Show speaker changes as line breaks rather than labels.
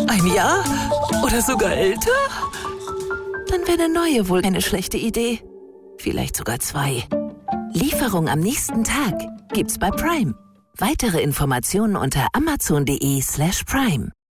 Ein Jahr? Oder sogar älter? Dann wäre eine neue wohl eine schlechte Idee. Vielleicht sogar 2. Lieferung am nächsten Tag gibt's bei Prime. Weitere Informationen unter amazon.de/prime.